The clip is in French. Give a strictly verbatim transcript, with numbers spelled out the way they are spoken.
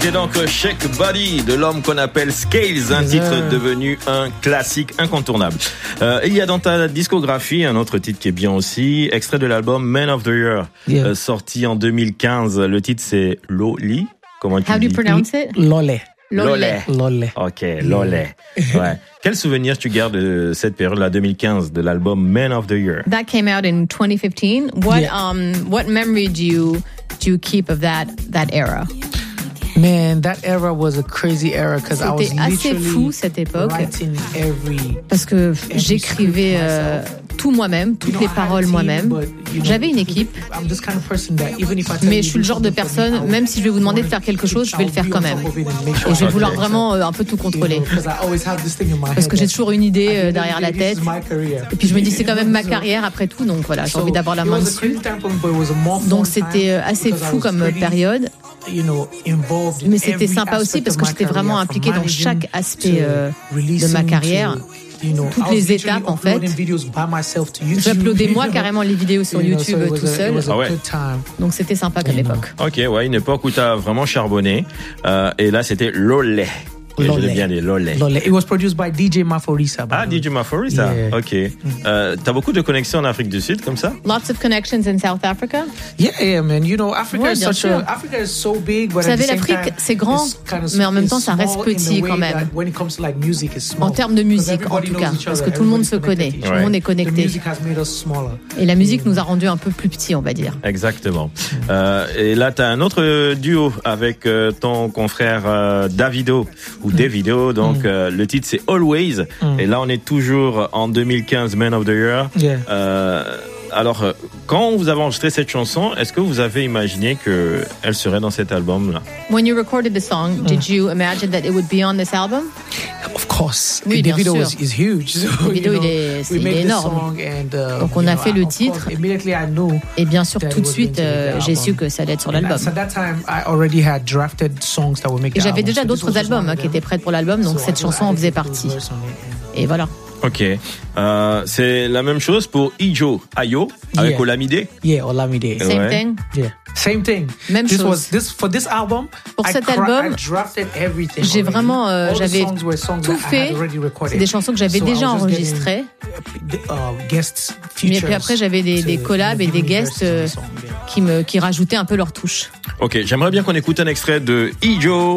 C'était donc Shake Body de l'homme qu'on appelle Scales, un titre devenu un classique incontournable. Euh, il y a dans ta discographie un autre titre qui est bien aussi, extrait de l'album Man of the Year, yeah. euh, sorti en deux mille quinze. Le titre c'est Loli. Comment tu How dis? do you pronounce it? Lole. Lole. Lole. Ok, Lole. Ouais. Quel souvenir tu gardes de cette période-là, deux mille quinze, de l'album Man of the Year? That came out in twenty fifteen. What Yeah. um what memory do you do you keep of that that era? Man, that era was a crazy era because I was C'était assez literally fou cette époque writing every. parce que j'écrivais euh, tout moi-même, toutes les paroles moi-même. J'avais une équipe, mais je suis le genre de personne, même si je vais vous demander de faire quelque chose, je vais le faire quand même. Et je vais vouloir vraiment euh, un peu tout contrôler. Parce que j'ai toujours une idée euh, derrière la tête. Et puis je me dis, c'est quand même ma carrière après tout, donc voilà, j'ai envie d'avoir la main dessus. Donc c'était euh, assez fou comme période. Mais c'était sympa aussi parce que j'étais vraiment impliquée dans chaque aspect euh, de ma carrière. Toutes les étapes en fait. J'uploadais moi carrément les vidéos sur YouTube tout seul. Ah ouais. Donc c'était sympa comme époque. Ok, ouais, une époque où t'as vraiment charbonné. Euh, et là, c'était Lole. Oui, je l'ai bien dit, Lole. Lole. It was produced by D J Maforisa. Ah, D J Maforisa. Yeah. Ok. Euh, t'as beaucoup de connexions en Afrique du Sud, comme ça? Lots of connections in South Africa. Yeah, yeah, man. You know, Africa ouais, is such sûr. a, Africa is so big, but Vous savez, at the same l'Afrique, time, c'est grand, kind of, mais en même temps, ça reste petit quand même. Like music, en termes de musique, en tout cas, parce que tout le monde se connaît, tout le monde est connecté. Et la musique nous a rendus un peu plus petits, on va dire. Exactement. Euh, et là, t'as un autre duo avec euh, ton confrère euh, Davido ou mm. Davido. Donc, mm. euh, le titre, c'est Always. Mm. Et là, on est toujours en deux mille quinze, Man of the Year. Yeah. Euh, alors, quand vous avez enregistré cette chanson, est-ce que vous avez imaginé qu'elle serait dans cet album-là? When you recorded the song, mm. did you imagine that it would be on this album? Of course. Oui, the video was, is huge. So, le vidéo, you know, il est, c'est, il est énorme. And, uh, Donc, on a fait le titre. Course, et bien sûr, tout de suite, euh, j'ai su que ça allait être sur l'album. Et j'avais déjà d'autres albums hein, qui étaient prêts pour l'album, donc so cette chanson en faisait partie. Et voilà. Ok. Euh, c'est la même chose pour Ijo Ayo avec yeah. Olamide. Yeah, Olamide. Same ouais. thing. Yeah. Same thing. Même this chose. Was this, for this album, pour cet I album, I j'ai vraiment, euh, j'avais tout fait. C'est des chansons que j'avais so déjà enregistrées. Uh, guests, mais puis après, j'avais des, des collabs et des guests euh, qui me, qui rajoutaient un peu leur touche. Ok, j'aimerais bien qu'on écoute un extrait de Ijo